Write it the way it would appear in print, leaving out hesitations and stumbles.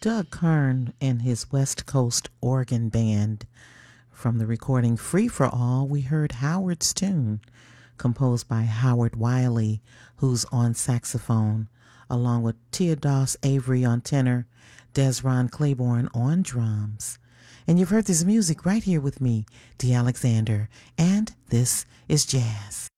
Doug Kern and his West Coast organ band. From the recording Free for All, we heard Howard's Tune, composed by Howard Wiley, who's on saxophone, along with Theodos Avery on tenor, Desron Claiborne on drums. And you've heard this music right here with me, Dee Alexander, and this is Jazz.